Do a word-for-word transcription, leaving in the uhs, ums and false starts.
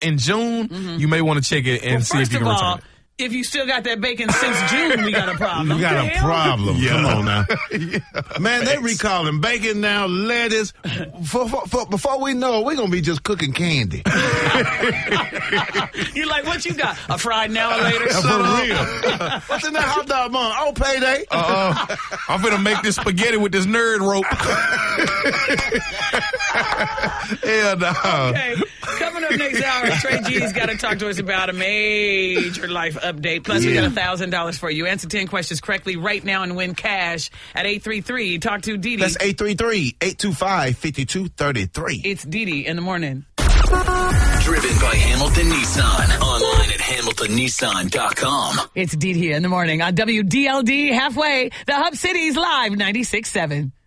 in June, mm-hmm. you may want to check it and well, see if you can all, return it. If you still got that bacon since June, we got a problem. We got a problem. Yeah. Come on now. yeah. Man, they recalling bacon now, lettuce. For, for, for, before we know it, we're going to be just cooking candy. You're like, what you got? A fried now or later? For real. What's in that hot dog bun? Oh, payday. Uh-uh. I'm finna make this spaghetti with this nerd rope. Hell no. Okay. Coming up next hour, Trey G's got to talk to us about a major life update. Plus, yeah. we got one thousand dollars for you. Answer ten questions correctly right now and win cash at eight three three. Talk to Dee Dee. That's eight three three, eight two five, five two three three. It's Dee Dee in the morning. Driven by Hamilton Nissan. Online at hamilton nissan dot com. It's Dee Dee in the morning on W D L D Halfway, the Hub City's Live ninety-six point seven.